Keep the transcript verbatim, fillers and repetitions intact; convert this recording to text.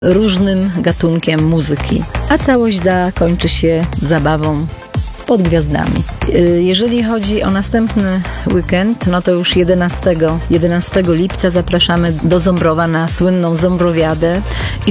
różnym gatunkiem muzyki. A całość zakończy się zabawą pod gwiazdami. Jeżeli chodzi o następny weekend, no to już jedenastego lipca zapraszamy do Ząbrowa na słynną Ząbrowiadę. I